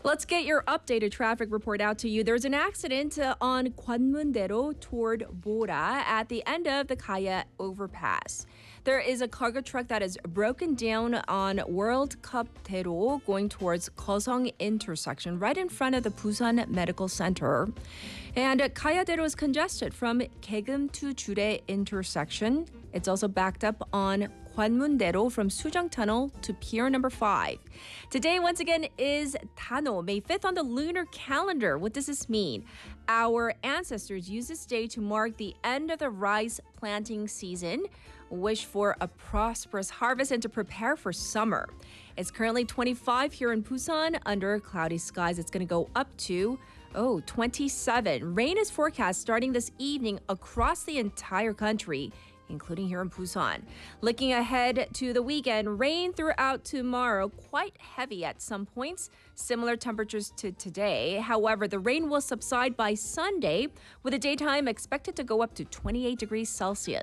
Let's get your updated traffic report out to you. There's an accident on Gwanmun-daero toward Bora at the end of the Kaya overpass. There is a cargo truck that is broken down on World Cup Daero going towards Gosong intersection right in front of the Busan Medical Center. And Kaya Daero is congested from Gaegeum to Jure intersection. It's also backed up on Gwanmun-daero from Sujang Tunnel to Pier number 5. Today, once again, is Tano, May 5th on the lunar calendar. What does this mean? Our ancestors used this day to mark the end of the rice planting season, wish for a prosperous harvest, and to prepare for summer. It's currently 25 here in Busan. Under cloudy skies, it's going to go up to 27. Rain is forecast starting this evening across the entire country, including here in Busan. Looking ahead to the weekend, rain throughout tomorrow, quite heavy at some points, similar temperatures to today. However, the rain will subside by Sunday, with the daytime expected to go up to 28 degrees Celsius.